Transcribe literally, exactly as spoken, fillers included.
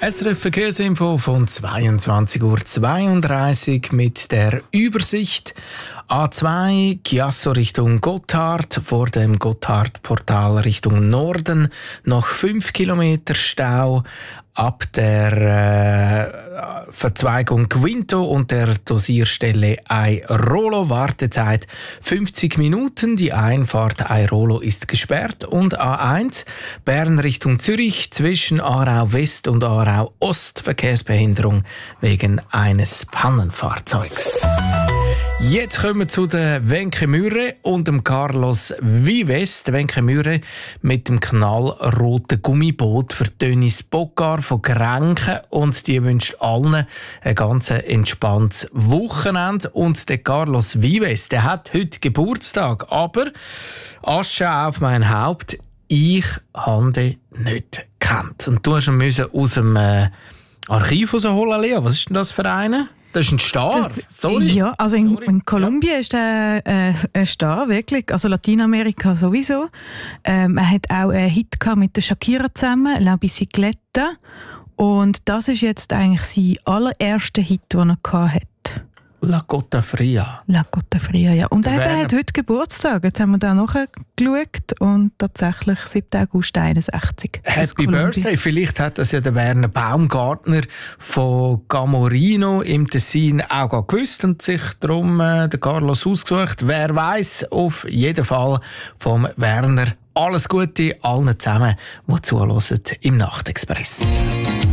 S R F Verkehrsinfo von zweiundzwanzig Uhr zweiunddreißig mit der Übersicht. A zwei Chiasso Richtung Gotthard, vor dem Gotthardportal Richtung Norden noch fünf Kilometer Stau. Ab der äh, Verzweigung Quinto und der Dosierstelle Airolo Wartezeit fünfzig Minuten. Die Einfahrt Airolo ist gesperrt. Und A eins Bern Richtung Zürich zwischen Aarau West und Aarau Ost Verkehrsbehinderung wegen eines Pannenfahrzeugs. Jetzt kommen wir zu der Wenke Mühre und dem Carlos Vives. Der Wenke Mühre mit dem knallroten Gummiboot für Dennis Bogar von Grenken. Und die wünscht allen ein ganz entspanntes Wochenende. Und der Carlos Vives, der hat heute Geburtstag. Aber Asche auf mein Haupt, ich habe den nicht gekannt. Und du hast ihn müssen aus dem äh, Archiv rausholen, Lea. Was ist denn das für eine? Das ist ein Star. Das, Sorry. Ja, also in, Sorry. in Kolumbien ja. ist er äh, ein Star, wirklich. Also Lateinamerika sowieso. Ähm, er hat auch einen Hit gehabt mit der Shakira zusammen, La Bicicleta. Und das ist jetzt eigentlich sein allererster Hit, den er gehabt hat. La Cotta Fria. La Cotta Fria, ja. Und eben, er hat heute Geburtstag. Jetzt haben wir da nachgeschaut und tatsächlich siebten August einundsechzig. Happy Birthday. Vielleicht hat das ja der Werner Baumgartner von Gamorino im Tessin auch gewusst und sich darum äh, den Carlos ausgesucht. Wer weiß, auf jeden Fall vom Werner alles Gute allen zusammen, die zuhören im Nachtexpress.